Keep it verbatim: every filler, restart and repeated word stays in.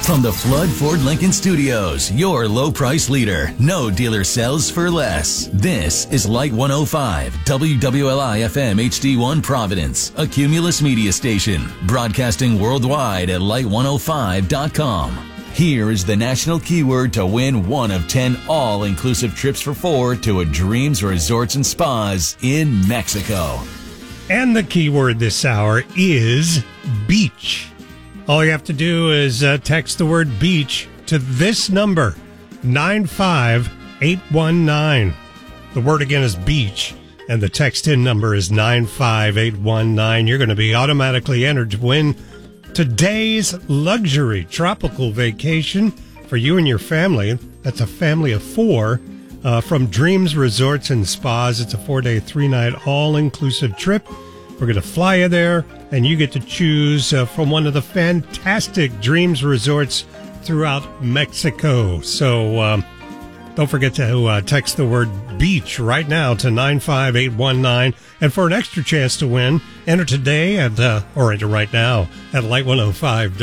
From the Flood Ford Lincoln Studios, your low price leader. No dealer sells for less. This is Light one oh five, W W L I F M H D one Providence, a Cumulus media station, broadcasting worldwide at light one oh five dot com. Here is the national keyword to win one of ten all-inclusive trips for four to a Dreams Resorts and Spas in Mexico. And the keyword this hour is beach. All you have to do is uh, text the word beach to this number, nine five eight one nine. The word again is beach, and the text-in number is nine five eight one nine. You're going to be automatically entered to win today's luxury tropical vacation for you and your family. That's a family of four uh, from Dreams Resorts and Spas. It's a four-day, three-night, all-inclusive trip. We're going to fly you there, and you get to choose uh, from one of the fantastic Dreams Resorts throughout Mexico. So um, don't forget to uh, text the word beach right now to nine five eight one nine. And for an extra chance to win, enter today at, uh, or enter right now at light one oh five dot com.